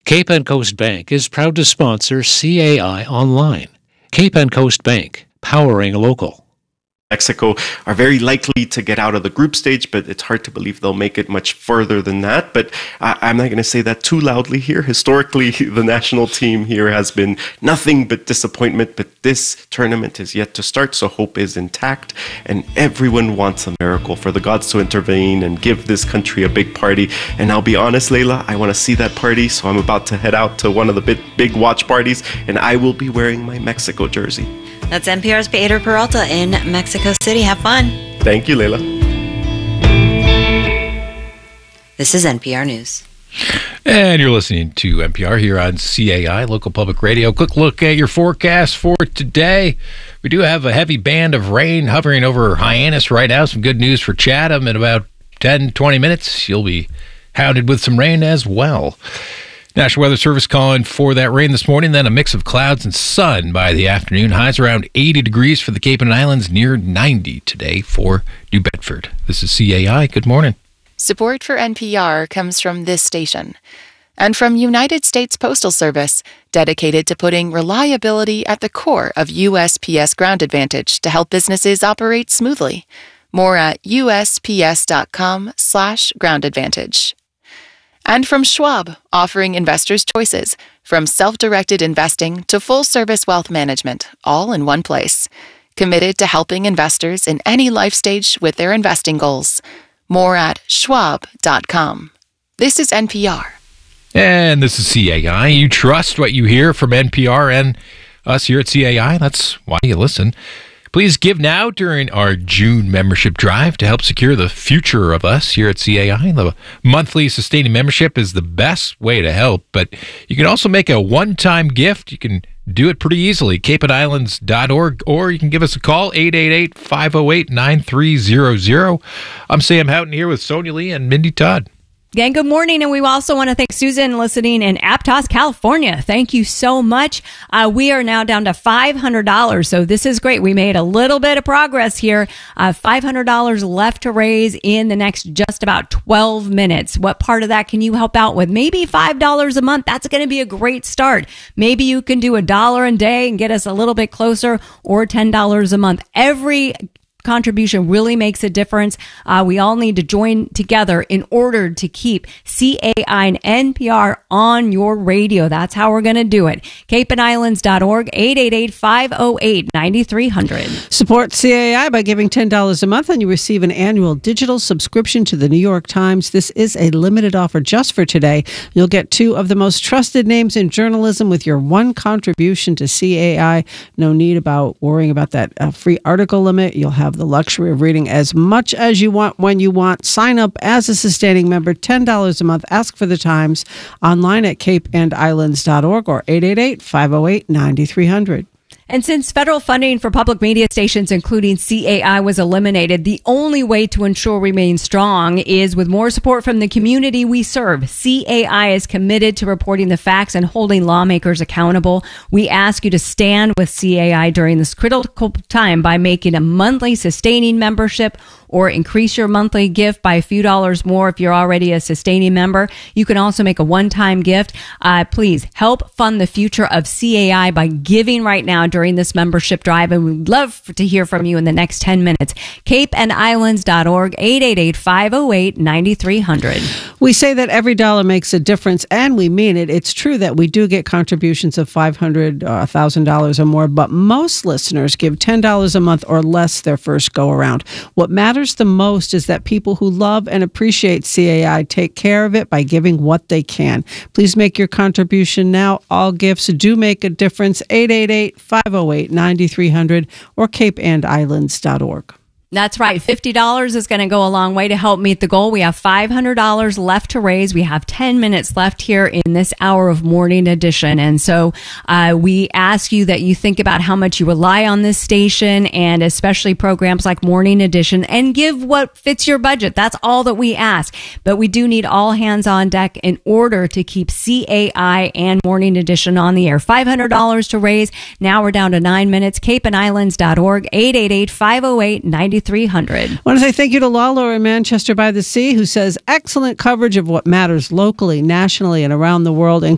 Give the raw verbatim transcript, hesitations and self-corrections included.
Cape and Coast Bank is proud to sponsor C A I Online. Cape and Coast Bank, powering local. Mexico are very likely to get out of the group stage, but it's hard to believe they'll make it much further than that. But uh, I'm not going to say that too loudly here. Historically, the national team here has been nothing but disappointment, but this tournament is yet to start, so hope is intact, and everyone wants a miracle for the gods to intervene and give this country a big party. And I'll be honest, Leila, I want to see that party, so I'm about to head out to one of the big, big watch parties, and I will be wearing my Mexico jersey. That's N P R's Pedro Peralta in Mexico City. Have fun. Thank you, Leila. This is N P R News. And you're listening to N P R here on C A I, Local Public Radio. Quick look at your forecast for today. We do have a heavy band of rain hovering over Hyannis right now. Some good news for Chatham. In about ten, twenty minutes, you'll be hounded with some rain as well. National Weather Service calling for that rain this morning, then a mix of clouds and sun by the afternoon. Highs around eighty degrees for the Cape and Islands, near ninety today for New Bedford. This is C A I. Good morning. Support for N P R comes from this station and from United States Postal Service, dedicated to putting reliability at the core of U S P S Ground Advantage to help businesses operate smoothly. More at U S P S dot com slash ground advantage. And from Schwab, offering investors choices, from self-directed investing to full-service wealth management, all in one place. Committed to helping investors in any life stage with their investing goals. More at schwab dot com. This is N P R. And this is C A I. You trust what you hear from N P R and us here at C A I. That's why you listen. Please give now during our June membership drive to help secure the future of us here at C A I. The monthly sustaining membership is the best way to help, but you can also make a one-time gift. You can do it pretty easily, cape and islands dot org, or you can give us a call, eight eight eight, five oh eight, nine three zero zero. I'm Sam Houghton here with Sonia Lee and Mindy Todd. Again, good morning, and we also want to thank Susan listening in Aptos, California. Thank you so much. Uh, we are now down to five hundred dollars, so this is great. We made a little bit of progress here. Uh, five hundred dollars left to raise in the next just about twelve minutes. What part of that can you help out with? Maybe five dollars a month. That's going to be a great start. Maybe you can do a dollar a day and get us a little bit closer, or ten dollars a month. Every contribution really makes a difference. Uh, we all need to join together in order to keep C A I and N P R on your radio. That's how we're going to do it. cape and islands dot org, eight eight eight, five oh eight, nine three hundred. Support C A I by giving ten dollars a month and you receive an annual digital subscription to the New York Times. This is a limited offer just for today. You'll get two of the most trusted names in journalism with your one contribution to C A I. No need about worrying about that uh, free article limit. You'll have the luxury of reading as much as you want when you want. Sign up as a sustaining member, ten dollars a month. Ask for the Times online at cape and islands dot org or eight eight eight, five oh eight, nine three hundred. And since federal funding for public media stations, including C A I, was eliminated, the only way to ensure we remain strong is with more support from the community we serve. C A I is committed to reporting the facts and holding lawmakers accountable. We ask you to stand with C A I during this critical time by making a monthly sustaining membership or increase your monthly gift by a few dollars more if you're already a sustaining member. You can also make a one-time gift. Uh, please help fund the future of C A I by giving right now during this membership drive, and we'd love to hear from you in the next ten minutes. cape and islands dot org, eight eight eight, five oh eight, nine three hundred. We say that every dollar makes a difference, and we mean it. It's true that we do get contributions of five hundred dollars or one thousand dollars or more, but most listeners give ten dollars a month or less their first go-around. What matters the most is that people who love and appreciate C A I take care of it by giving what they can. Please make your contribution now. All gifts do make a difference. eight eight eight, five oh eight, nine three hundred or cape and islands dot org. That's right. fifty dollars is going to go a long way to help meet the goal. We have five hundred dollars left to raise. We have ten minutes left here in this hour of Morning Edition. And so uh, we ask you that you think about how much you rely on this station and especially programs like Morning Edition, and give what fits your budget. That's all that we ask. But we do need all hands on deck in order to keep C A I and Morning Edition on the air. five hundred dollars to raise. Now we're down to nine minutes. cape and islands dot org, eight eight eight, five oh eight, nine three hundred. I want to say thank you to Lalo in Manchester by the Sea, who says excellent coverage of what matters locally, nationally, and around the world,